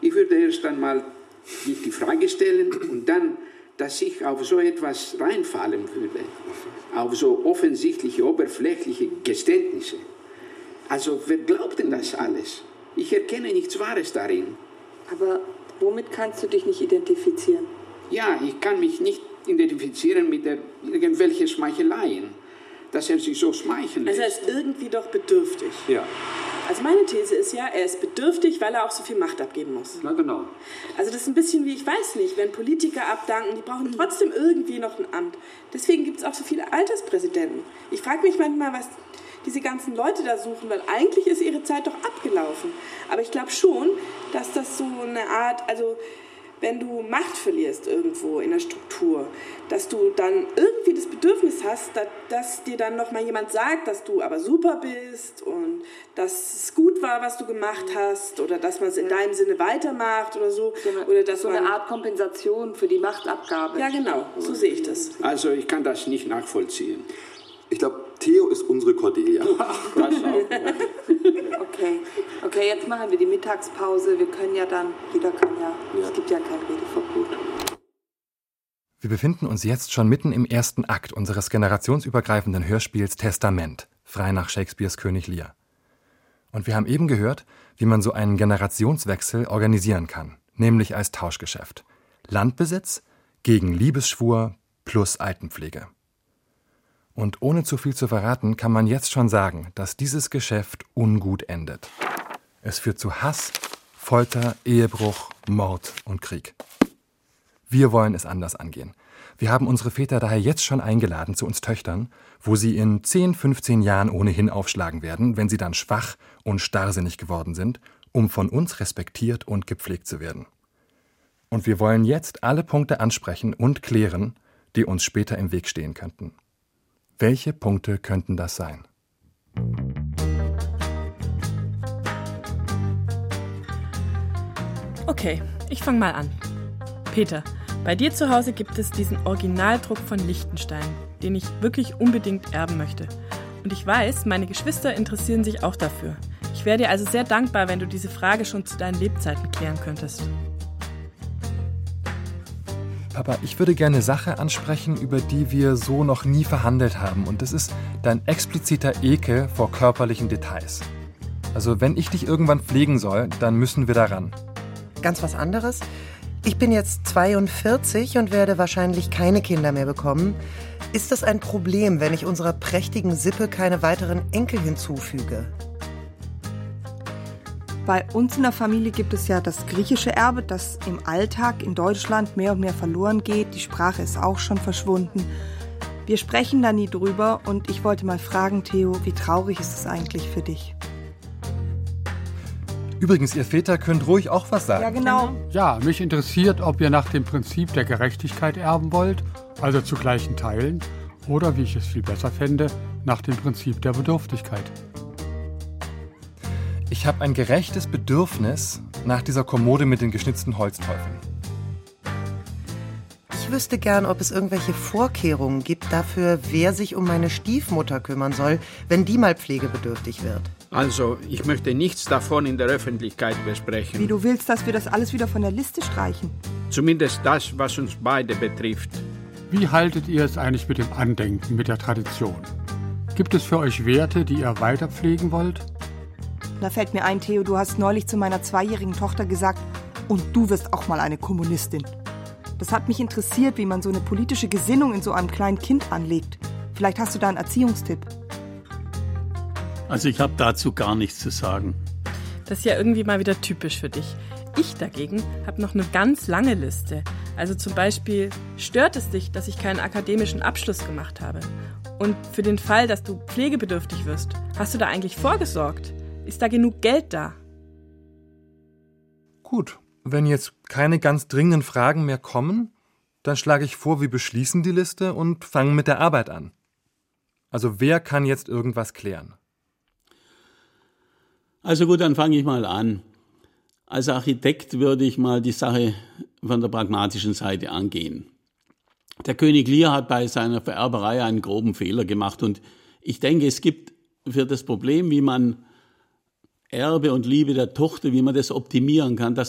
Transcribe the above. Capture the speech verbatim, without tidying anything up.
Ich würde erst einmal nicht die Frage stellen und dann, dass ich auf so etwas reinfallen würde, auf so offensichtliche, oberflächliche Geständnisse. Also wer glaubt denn das alles? Ich erkenne nichts Wahres darin. Aber womit kannst du dich nicht identifizieren? Ja, ich kann mich nicht identifizieren mit der, irgendwelchen Schmeicheleien, dass er sich so schmeicheln lässt. Also er ist irgendwie doch bedürftig. Ja. Also meine These ist ja, er ist bedürftig, weil er auch so viel Macht abgeben muss. Na genau. Also das ist ein bisschen wie, ich weiß nicht, wenn Politiker abdanken, die brauchen trotzdem irgendwie noch ein Amt. Deswegen gibt es auch so viele Alterspräsidenten. Ich frage mich manchmal, was diese ganzen Leute da suchen, weil eigentlich ist ihre Zeit doch abgelaufen. Aber ich glaube schon, dass das so eine Art, also wenn du Macht verlierst irgendwo in der Struktur, dass du dann irgendwie das Bedürfnis hast, dass, dass dir dann noch mal jemand sagt, dass du aber super bist und dass es gut war, was du gemacht hast oder dass man es in deinem Sinne weitermacht oder so. Oder dass so man, eine Art Kompensation für die Machtabgabe. Ja, genau, so sehe ich das. Also ich kann das nicht nachvollziehen. Ich glaube, Theo ist unsere Cordelia. Das auch. Okay, okay, jetzt machen wir die Mittagspause. Wir können ja dann, jeder kann ja, ja. Es gibt ja kein Redeverbot. Wir befinden uns jetzt schon mitten im ersten Akt unseres generationsübergreifenden Hörspiels Testament, frei nach Shakespeares König Lear. Und wir haben eben gehört, wie man so einen Generationswechsel organisieren kann, nämlich als Tauschgeschäft. Landbesitz gegen Liebesschwur plus Altenpflege. Und ohne zu viel zu verraten, kann man jetzt schon sagen, dass dieses Geschäft ungut endet. Es führt zu Hass, Folter, Ehebruch, Mord und Krieg. Wir wollen es anders angehen. Wir haben unsere Väter daher jetzt schon eingeladen zu uns Töchtern, wo sie in zehn, fünfzehn Jahren ohnehin aufschlagen werden, wenn sie dann schwach und starrsinnig geworden sind, um von uns respektiert und gepflegt zu werden. Und wir wollen jetzt alle Punkte ansprechen und klären, die uns später im Weg stehen könnten. Welche Punkte könnten das sein? Okay, ich fange mal an. Peter, bei dir zu Hause gibt es diesen Originaldruck von Lichtenstein, den ich wirklich unbedingt erben möchte. Und ich weiß, meine Geschwister interessieren sich auch dafür. Ich wäre dir also sehr dankbar, wenn du diese Frage schon zu deinen Lebzeiten klären könntest. Papa, ich würde gerne eine Sache ansprechen, über die wir so noch nie verhandelt haben. Und das ist dein expliziter Ekel vor körperlichen Details. Also wenn ich dich irgendwann pflegen soll, dann müssen wir daran. Ganz was anderes. Ich bin jetzt zweiundvierzig und werde wahrscheinlich keine Kinder mehr bekommen. Ist das ein Problem, wenn ich unserer prächtigen Sippe keine weiteren Enkel hinzufüge? Bei uns in der Familie gibt es ja das griechische Erbe, das im Alltag in Deutschland mehr und mehr verloren geht. Die Sprache ist auch schon verschwunden. Wir sprechen da nie drüber und ich wollte mal fragen, Theo, wie traurig ist es eigentlich für dich? Übrigens, ihr Väter könnt ruhig auch was sagen. Ja, genau. Ja, mich interessiert, ob ihr nach dem Prinzip der Gerechtigkeit erben wollt, also zu gleichen Teilen, oder, wie ich es viel besser fände, nach dem Prinzip der Bedürftigkeit. Ich habe ein gerechtes Bedürfnis nach dieser Kommode mit den geschnitzten Holzteufeln. Ich wüsste gern, ob es irgendwelche Vorkehrungen gibt dafür, wer sich um meine Stiefmutter kümmern soll, wenn die mal pflegebedürftig wird. Also, ich möchte nichts davon in der Öffentlichkeit besprechen. Wie du willst, dass wir das alles wieder von der Liste streichen? Zumindest das, was uns beide betrifft. Wie haltet ihr es eigentlich mit dem Andenken, mit der Tradition? Gibt es für euch Werte, die ihr weiter pflegen wollt? Da fällt mir ein, Theo, du hast neulich zu meiner zweijährigen Tochter gesagt, und du wirst auch mal eine Kommunistin. Das hat mich interessiert, wie man so eine politische Gesinnung in so einem kleinen Kind anlegt. Vielleicht hast du da einen Erziehungstipp. Also ich habe dazu gar nichts zu sagen. Das ist ja irgendwie mal wieder typisch für dich. Ich dagegen habe noch eine ganz lange Liste. Also zum Beispiel, stört es dich, dass ich keinen akademischen Abschluss gemacht habe? Und für den Fall, dass du pflegebedürftig wirst, hast du da eigentlich vorgesorgt? Ist da genug Geld da? Gut, wenn jetzt keine ganz dringenden Fragen mehr kommen, dann schlage ich vor, wir beschließen die Liste und fangen mit der Arbeit an. Also wer kann jetzt irgendwas klären? Also gut, dann fange ich mal an. Als Architekt würde ich mal die Sache von der pragmatischen Seite angehen. Der König Lear hat bei seiner Vererberei einen groben Fehler gemacht und ich denke, es gibt für das Problem, wie man Erbe und Liebe der Tochter, wie man das optimieren kann, dass